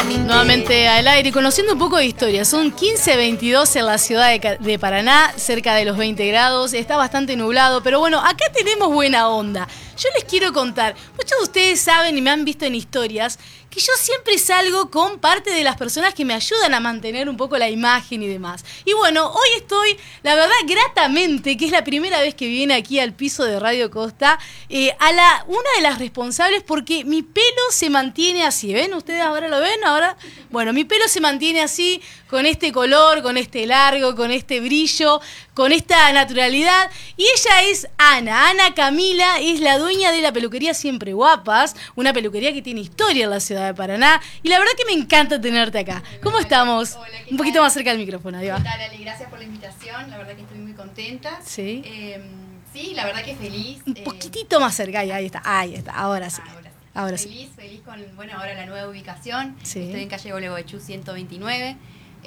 Nuevamente al aire, conociendo un poco de historia. Son 15:22 en la ciudad de Paraná, cerca de los 20 grados. Está bastante nublado, pero bueno, acá tenemos buena onda. Yo les quiero contar, muchos de ustedes saben y me han visto en historias, que yo siempre salgo con parte de las personas que me ayudan a mantener un poco la imagen y demás. Y bueno, hoy estoy, la verdad, gratamente, que es la primera vez que viene aquí al piso de Radio Costa, una de las responsables, porque mi pelo se mantiene así. ¿Ven? ¿Ustedes ahora lo ven? Ahora, bueno, mi pelo se mantiene así, con este color, con este largo, con este brillo, con esta naturalidad. Y ella es Ana Camila, es la dueña de la peluquería Siempre Guapas, una peluquería que tiene historia en la ciudad de Paraná. Y la verdad que me encanta tenerte acá. ¿Cómo estamos? Hola, un poquito más cerca del micrófono, ahí va. ¿Qué tal, Ali? Gracias por la invitación, la verdad que estoy muy contenta. Sí. Sí, la verdad que feliz. Un poquitito más cerca, ahí está, ahora sí. Ahora sí. Feliz con, bueno, ahora la nueva ubicación. Sí. Estoy en calle Gualeguaychú 129.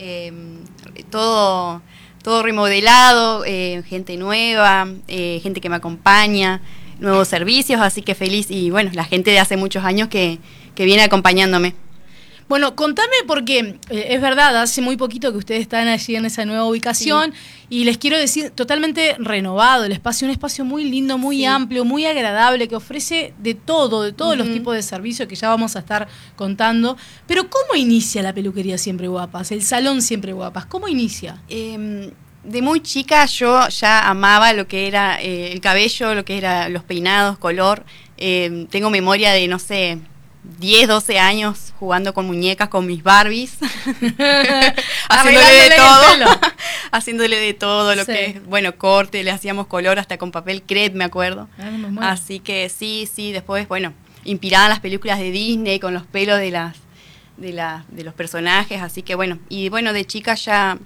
Todo remodelado, gente nueva, gente que me acompaña, nuevos servicios, así que feliz. Y bueno, la gente de hace muchos años que viene acompañándome. Bueno, contame porque es verdad, hace muy poquito que ustedes están allí en esa nueva ubicación, sí. Y les quiero decir, totalmente renovado el espacio, un espacio muy lindo, muy amplio, muy agradable, que ofrece de todos los tipos de servicios que ya vamos a estar contando. Pero ¿cómo inicia la peluquería Siempre Guapas, el salón Siempre Guapas? ¿Cómo inicia? De muy chica yo ya amaba lo que era el cabello, lo que era los peinados, color. Tengo memoria de, no sé, 10, 12 años jugando con muñecas, con mis Barbies, haciéndole de todo, lo que es, bueno, corte, le hacíamos color hasta con papel crepe, me acuerdo. Así que sí, después, bueno, inspirada en las películas de Disney, con los pelos de los personajes, así que bueno, y bueno, de chica ya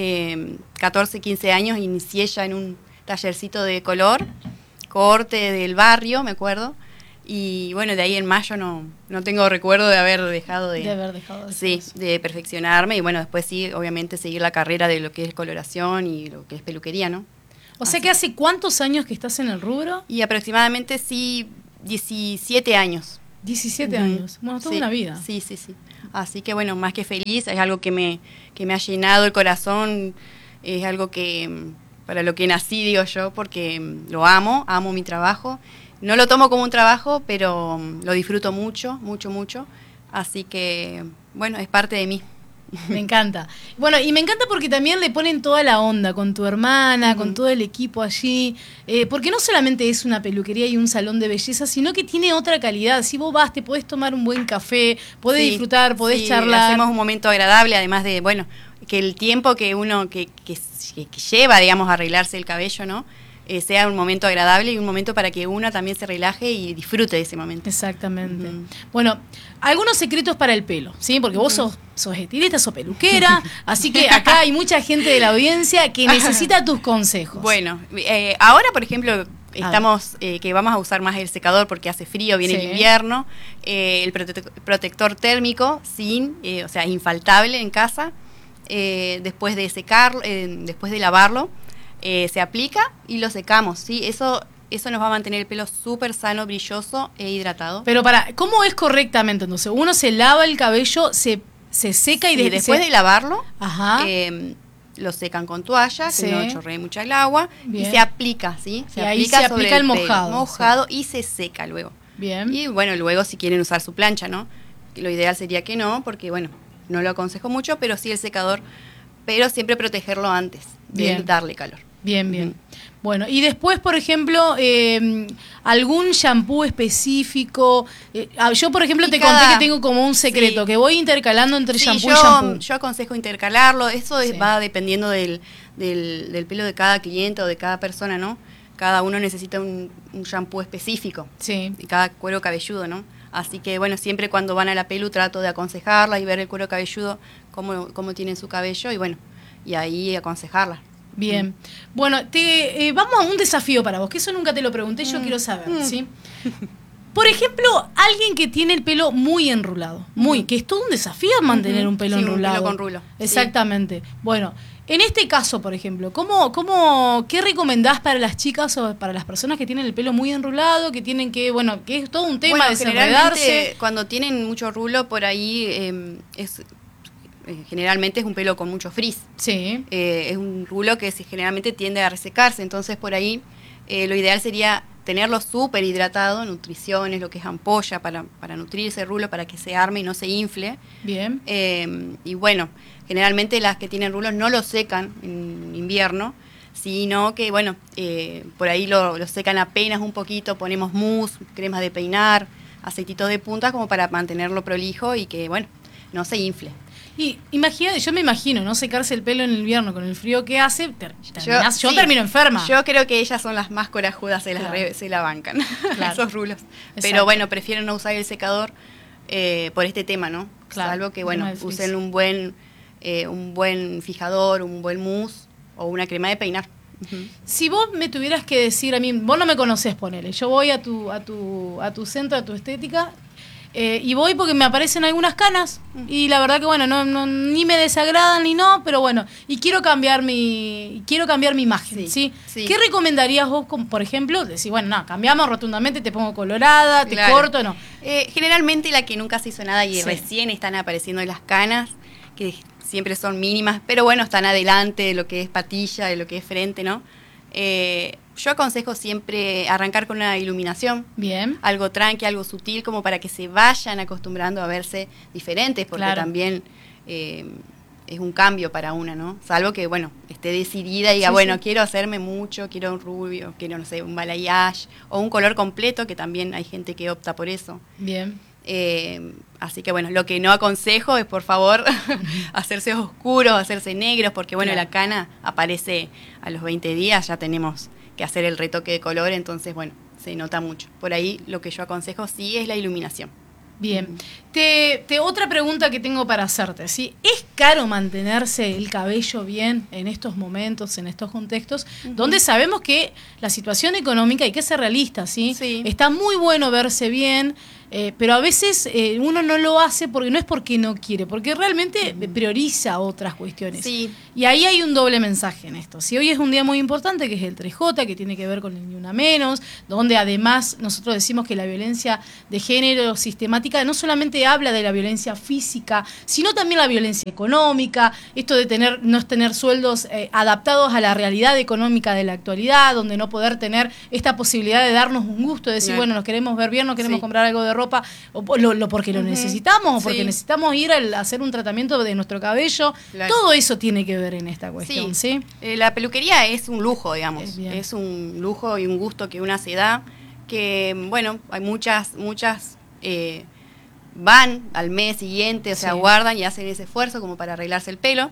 14, 15 años inicié ya en un tallercito de color, corte del barrio, me acuerdo. Y bueno, de ahí en mayo no tengo recuerdo de haber dejado de perfeccionarme. Y bueno, después sí, obviamente seguir la carrera de lo que es coloración y lo que es peluquería, ¿no? O sea que ¿hace cuántos años que estás en el rubro? Y aproximadamente, sí, 17 años. 17 años, bueno, toda una vida. Sí. Así que bueno, más que feliz, es algo que me ha llenado el corazón, es algo que para lo que nací, digo yo, porque lo amo mi trabajo. No lo tomo como un trabajo, pero lo disfruto mucho. Así que, bueno, es parte de mí. Me encanta. Bueno, y me encanta porque también le ponen toda la onda con tu hermana, con todo el equipo allí. Porque no solamente es una peluquería y un salón de belleza, sino que tiene otra calidad. Si vos vas, te podés tomar un buen café, podés disfrutar, podés charlar. Hacemos un momento agradable, además de, bueno, que el tiempo que uno que lleva, digamos, a arreglarse el cabello, ¿no? Sea un momento agradable y un momento para que uno también se relaje y disfrute de ese momento. Exactamente. Bueno, algunos secretos para el pelo, ¿sí? Porque vos sos estilista, sos peluquera, así que acá hay mucha gente de la audiencia que necesita tus consejos. Bueno, ahora, por ejemplo, estamos que vamos a usar más el secador porque hace frío, viene el invierno, el protector térmico, o sea, infaltable en casa, después de secarlo, después de lavarlo, se aplica y lo secamos, ¿sí? Eso nos va a mantener el pelo súper sano, brilloso e hidratado. Pero ¿cómo es correctamente? Entonces, uno se lava el cabello, se seca y después de lavarlo, lo secan con toalla, que no chorree mucha el agua, y se aplica, ¿sí? Se aplica el mojado y se seca luego. Bien. Y bueno, luego si quieren usar su plancha, ¿no? Lo ideal sería que no, porque bueno, no lo aconsejo mucho, pero sí el secador, pero siempre protegerlo antes de darle calor. Bien. Bueno, y después, por ejemplo, algún shampoo específico. Yo, por ejemplo, te conté que tengo como un secreto, que voy intercalando entre shampoo y shampoo. Yo aconsejo intercalarlo. Eso va dependiendo del pelo de cada cliente o de cada persona, ¿no? Cada uno necesita un shampoo específico. Sí. Y cada cuero cabelludo, ¿no? Así que, bueno, siempre cuando van a la pelu trato de aconsejarla y ver el cuero cabelludo, cómo tiene su cabello, y bueno, y ahí aconsejarla. Bien. Bueno, vamos a un desafío para vos, que eso nunca te lo pregunté, yo quiero saber, ¿sí? Por ejemplo, alguien que tiene el pelo muy enrulado, que es todo un desafío mantener un pelo enrulado. Un pelo con rulo. Exactamente. Sí. Bueno, en este caso, por ejemplo, ¿qué recomendás para las chicas o para las personas que tienen el pelo muy enrulado, que tienen que es todo un tema desenredarse? Cuando tienen mucho rulo, por ahí generalmente es un pelo con mucho frizz. Sí. Es un rulo que generalmente tiende a resecarse, entonces por ahí lo ideal sería tenerlo súper hidratado, nutriciones, lo que es ampolla para nutrir ese rulo, para que se arme y no se infle. Bien. Y bueno, generalmente las que tienen rulos no lo secan en invierno, sino que por ahí lo secan apenas un poquito, ponemos mousse, cremas de peinar, aceititos de punta como para mantenerlo prolijo y que no se infle. Y yo me imagino, ¿no? Secarse el pelo en el invierno con el frío que hace, yo termino enferma. Yo creo que ellas son las más corajudas, se la bancan, esos rulos. Exacto. Pero prefieren no usar el secador por este tema, ¿no? Claro, salvo que usen un buen fijador, un buen mousse o una crema de peinar. Si vos me tuvieras que decir a mí, vos no me conocés, ponele, yo voy a tu centro, a tu estética, y voy porque me aparecen algunas canas y la verdad que no ni me desagradan ni pero y quiero cambiar mi imagen, ¿sí? ¿Qué recomendarías vos, por ejemplo? Decir, cambiamos rotundamente, te pongo colorada, te corto, no. Generalmente la que nunca se hizo nada y recién están apareciendo las canas, que siempre son mínimas, pero están adelante de lo que es patilla, de lo que es frente, ¿no? Yo aconsejo siempre arrancar con una iluminación. Bien. Algo tranqui, algo sutil, como para que se vayan acostumbrando a verse diferentes, porque también es un cambio para una, ¿no? Salvo que, esté decidida y diga, quiero hacerme mucho, quiero un rubio, quiero, no sé, un balayage, o un color completo, que también hay gente que opta por eso. Bien. Así que lo que no aconsejo es, por favor, hacerse oscuros, hacerse negros, porque la cana aparece a los 20 días, ya tenemos que hacer el retoque de color, entonces se nota mucho. Por ahí lo que yo aconsejo sí es la iluminación. Bien. Otra pregunta que tengo para hacerte, ¿sí? ¿Es caro mantenerse el cabello bien en estos momentos, en estos contextos, donde sabemos que la situación económica, hay que ser realista, ¿sí? Está muy bueno verse bien, pero a veces uno no lo hace porque no es porque no quiere, porque realmente prioriza otras cuestiones. Sí. Y ahí hay un doble mensaje en esto. Si hoy es un día muy importante, que es el 3J, que tiene que ver con el Ni Una Menos, donde además nosotros decimos que la violencia de género sistemática no solamente habla de la violencia física, sino también la violencia económica, esto de no tener sueldos adaptados a la realidad económica de la actualidad, donde no poder tener esta posibilidad de darnos un gusto, de decir, nos queremos ver bien, nos queremos comprar algo de ropa, o porque lo necesitamos, o porque necesitamos ir a hacer un tratamiento de nuestro cabello. Todo eso tiene que ver en esta cuestión, ¿sí? La peluquería es un lujo, digamos. Es un lujo y un gusto que una se da, que, hay muchas van al mes siguiente, o sea, guardan y hacen ese esfuerzo como para arreglarse el pelo.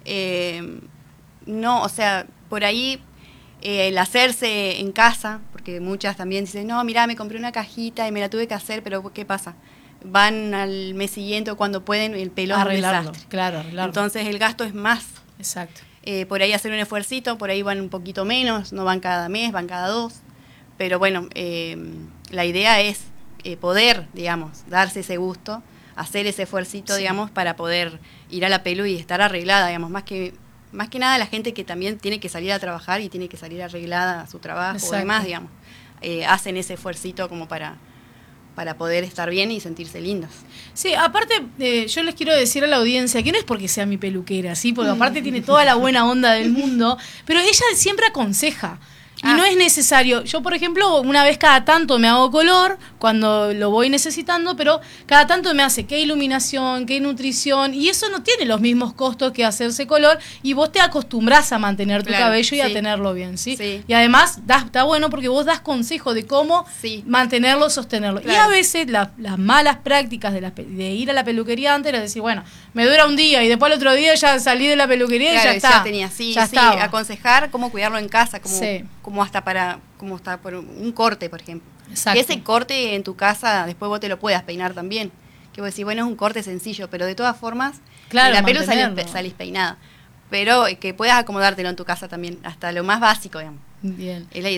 Por ahí el hacerse en casa, porque muchas también dicen, no, mirá, me compré una cajita y me la tuve que hacer, pero ¿qué pasa? Van al mes siguiente o cuando pueden, el pelo es un desastre. Claro, arreglarlo. Entonces el gasto es más. Exacto. Por ahí hacer un esfuercito, por ahí van un poquito menos, no van cada mes, van cada 2. Pero la idea es poder, digamos, darse ese gusto, hacer ese esfuercito, digamos, para poder ir a la pelu y estar arreglada, digamos, más que nada la gente que también tiene que salir a trabajar y tiene que salir arreglada a su trabajo o demás, digamos, hacen ese esfuercito como para poder estar bien y sentirse lindas. Sí, aparte, yo les quiero decir a la audiencia que no es porque sea mi peluquera, ¿sí? Porque aparte tiene toda la buena onda del mundo, pero ella siempre aconseja. Y no es necesario. Yo, por ejemplo, una vez cada tanto me hago color, cuando lo voy necesitando, pero cada tanto me hace qué iluminación, qué nutrición, y eso no tiene los mismos costos que hacerse color, y vos te acostumbrás a mantener tu cabello y a tenerlo bien, ¿sí? Y además, está bueno porque vos das consejo de cómo mantenerlo, sostenerlo. Y a veces las malas prácticas de ir a la peluquería antes era decir, me dura un día, y después el otro día ya salí de la peluquería y ya está. Ya estaba. Aconsejar cómo cuidarlo en casa, como hasta por un corte, por ejemplo. Exacto. Que ese corte en tu casa después vos te lo puedas peinar también. Que vos decís, es un corte sencillo, pero de todas formas, la pelo salís peinada. Pero que puedas acomodártelo en tu casa también, hasta lo más básico, digamos. Bien. Es la idea.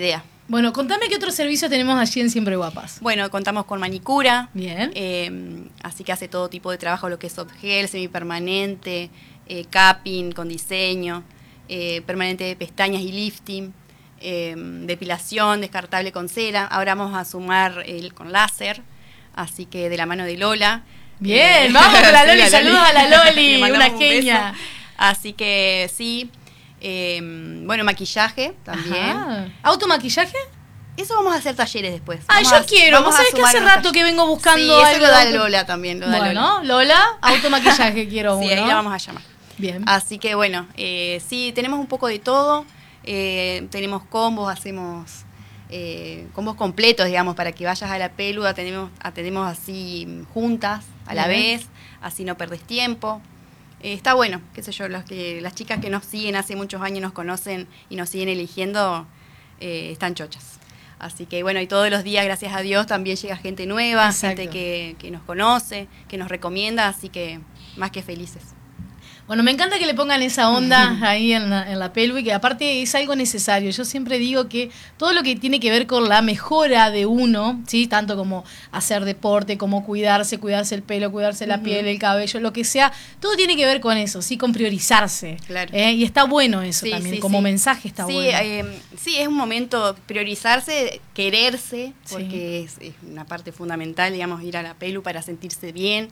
Bueno, contame qué otros servicios tenemos allí en Siempre Guapas. Bueno, contamos con manicura. Bien. Así que hace todo tipo de trabajo, lo que es soft gel, semipermanente, capping con diseño, permanente de pestañas y lifting, depilación, descartable con cera. Ahora vamos a sumar con láser, así que de la mano de Lola. Bien, vamos con la Loli, sí, saludos a la Loli, una un genia. Beso. Así que sí. Bueno, maquillaje también. Ajá. ¿Automaquillaje? Eso vamos a hacer talleres después. Ah, yo quiero. ¿Vos sabés que hace rato que vengo buscando sí, algo? Eso lo da Lola también. Bueno, Lola, automaquillaje quiero uno. Sí, ahí la vamos a llamar. Bien. Así que bueno, sí, tenemos un poco de todo. Tenemos combos, hacemos combos completos, digamos, para que vayas a la Pelu, atendemos así juntas a la vez, así no perdés tiempo. Está bueno, qué sé yo, las chicas que nos siguen hace muchos años, nos conocen y nos siguen eligiendo, están chochas. Así que bueno, y todos los días, gracias a Dios, también llega gente nueva, Exacto. gente que nos conoce, que nos recomienda, así que más que felices. Bueno, me encanta que le pongan esa onda ahí en la Pelu y que aparte es algo necesario. Yo siempre digo que todo lo que tiene que ver con la mejora de uno, ¿sí? Tanto como hacer deporte, como cuidarse el pelo, cuidarse la piel, el cabello, lo que sea, todo tiene que ver con eso, ¿sí? Con priorizarse. Claro. Y está bueno eso también, como mensaje está bueno. Sí, es un momento priorizarse, quererse, porque es una parte fundamental, digamos, ir a la Pelu para sentirse bien.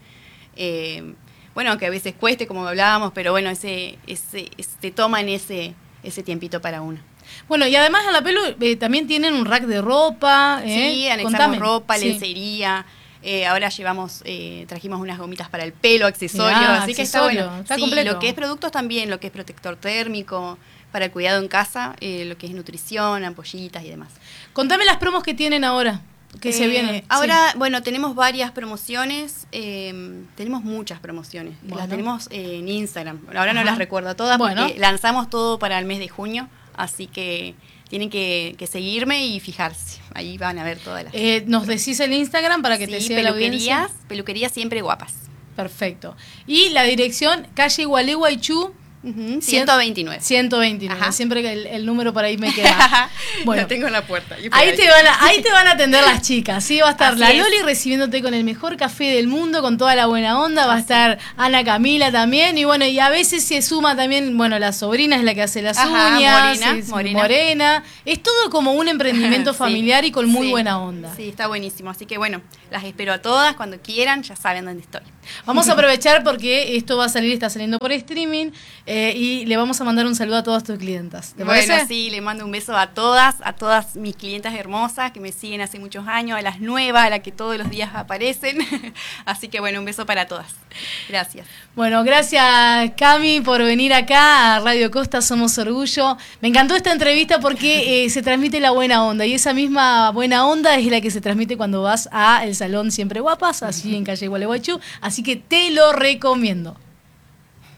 Bueno, aunque a veces cueste, como hablábamos, pero bueno, te toman ese tiempito para uno. Bueno, y además en la Pelu también tienen un rack de ropa. Sí, anexamos ropa, lencería. Ahora trajimos unas gomitas para el pelo, accesorios. Mirá, así que está bueno. Está completo. Lo que es productos también, lo que es protector térmico, para el cuidado en casa, lo que es nutrición, ampollitas y demás. Contame las promos que tienen ahora. Que se viene. Ahora, bueno, tenemos varias promociones, tenemos muchas promociones, las tenemos en Instagram, ahora no las recuerdo todas porque lanzamos todo para el mes de junio, así que tienen que seguirme y fijarse, ahí van a ver todas las... ¿Nos decís el Instagram para que te siga la audiencia? Peluquerías Siempre Guapas. Perfecto. Y la dirección, calle Gualeguaychú, 129. 129. Ajá. Siempre que el número por ahí me queda. Bueno, lo tengo en la puerta. Ahí te van a atender las chicas. Sí, va a estar la Loli recibiéndote con el mejor café del mundo, con toda la buena onda. Va a estar Ana Camila también. Y bueno, y a veces se suma también, bueno, la sobrina es la que hace las uñas. Morena. Es todo como un emprendimiento familiar y con muy buena onda. Sí, está buenísimo. Así que bueno, las espero a todas cuando quieran. Ya saben dónde estoy. Vamos a aprovechar porque esto está saliendo por streaming. Y le vamos a mandar un saludo a todas tus clientas. ¿Te parece? Bueno, sí, le mando un beso a todas mis clientas hermosas que me siguen hace muchos años, a las nuevas, a las que todos los días aparecen. Así que bueno, un beso para todas. Gracias. Bueno, gracias Cami por venir acá a Radio Costa, Somos Orgullo. Me encantó esta entrevista porque se transmite la buena onda y esa misma buena onda es la que se transmite cuando vas a el Salón Siempre Guapas, así en calle Gualeguaychú. Así que te lo recomiendo.